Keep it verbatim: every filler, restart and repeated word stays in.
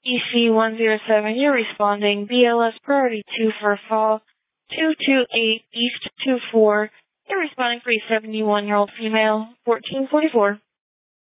E C one zero seven, you're responding. B L S priority two for fall two two eight East two four. You're responding for a seventy-one-year-old female, fourteen forty-four.